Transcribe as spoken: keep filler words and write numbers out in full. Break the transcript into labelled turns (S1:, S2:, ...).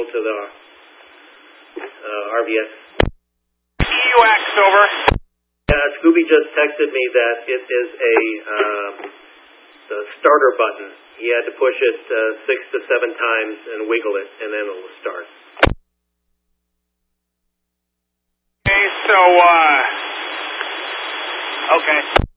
S1: to the uh, R V S.
S2: E U X, over.
S1: Uh, Scooby just texted me that it is a um, the starter button. He had to push it uh, six to seven times and wiggle it, and then it will start.
S2: Okay, so, uh, okay.